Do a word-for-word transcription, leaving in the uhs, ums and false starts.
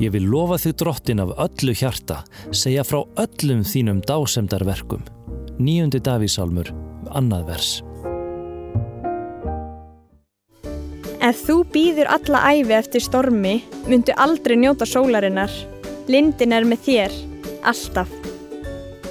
Ég vil lofa þig drottin af öllu hjarta, segja frá öllum þínum dásemdarverkum. Níundi Davíðsálmur, annað vers. Ef þú bíður alla ævi eftir stormi, muntu aldrei njóta sólarinnar. Lindin er með þér, alltaf.